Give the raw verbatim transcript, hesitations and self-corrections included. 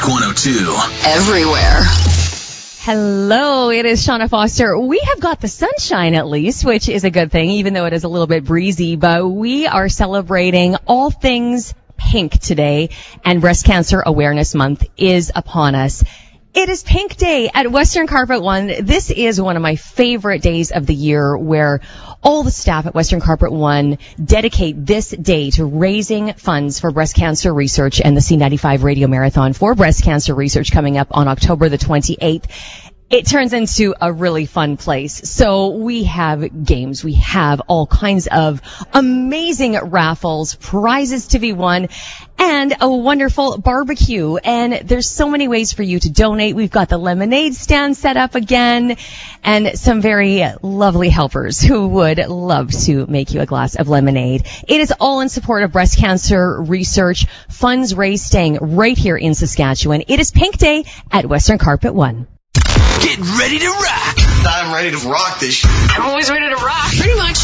one oh two. Everywhere. Hello, it is Shauna Foster. We have got the sunshine at least, which is a good thing, even though it is a little bit breezy, but we are celebrating all things pink today, and Breast Cancer Awareness Month is upon us. It is Pink Day at Western Carpet One. This is one of my favorite days of the year where all the staff at Western Carpet One dedicate this day to raising funds for breast cancer research and the C ninety-five Radio Marathon for breast cancer research coming up on October the twenty-eighth. It turns into a really fun place. So we have games. We have all kinds of amazing raffles, prizes to be won, and a wonderful barbecue. And there's so many ways for you to donate. We've got the lemonade stand set up again and some very lovely helpers who would love to make you a glass of lemonade. It is all in support of breast cancer research, funds raised staying right here in Saskatchewan. It is Pink Day at Western Carpet One. Get ready to rock. I'm ready to rock this shit. I'm always ready to rock. Pretty much.